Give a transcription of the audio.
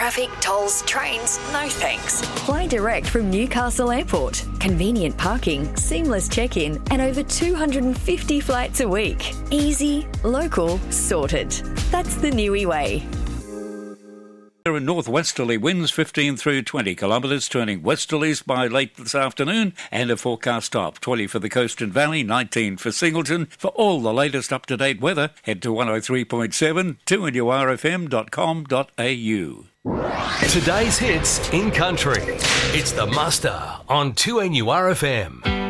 traffic, tolls, trains, no thanks. Fly direct from Newcastle Airport. Convenient parking, seamless check-in, and over 250 flights a week. Easy, local, sorted. That's the Niue way. There are northwesterly winds 15 through 20 kilometres, turning westerlies by late this afternoon, and a forecast of 20 for the coast and valley, 19 for Singleton. For all the latest up-to-date weather, head to 103.7, 2NURFM.com.au. Today's hits in country. It's The Muster on 2NURFM.